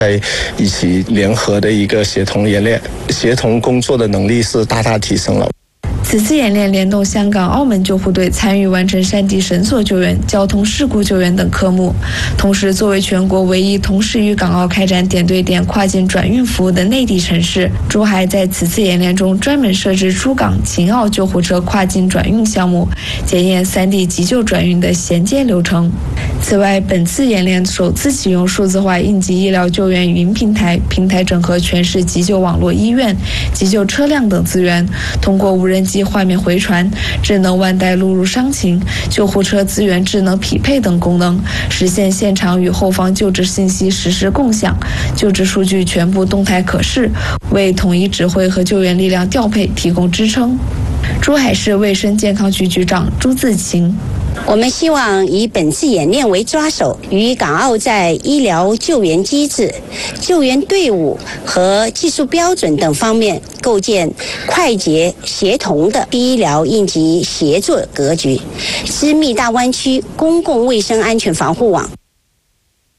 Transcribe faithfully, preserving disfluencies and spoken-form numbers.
在一起联合的一个协同演练，协同工作的能力是大大提升了。 此次演练联动香港、澳门救护队参与完成山地绳索救援、交通事故救援等科目。同时，作为全国唯一同时与港澳开展点对点跨境转运服务的内地城市，珠海在此次演练中专门设置珠港、秦澳救护车跨境转运项目，检验三地急救转运的衔接流程。此外，本次演练首次启用数字化应急医疗救援云平台，平台整合全市急救网络医院、急救车辆等资源，通过无人机画面回传、智能腕带录入伤情、救护车资源智能匹配等功能，实现现场与后方救治信息实时共享，救治数据全部动态可视，为统一指挥和救援力量调配提供支撑。珠海市卫生健康局局长朱自勤。 我们希望以本次演练为抓手，与港澳在医疗救援机制、救援队伍和技术标准等方面构建快捷协同的医疗应急协作格局，织密大湾区公共卫生安全防护网。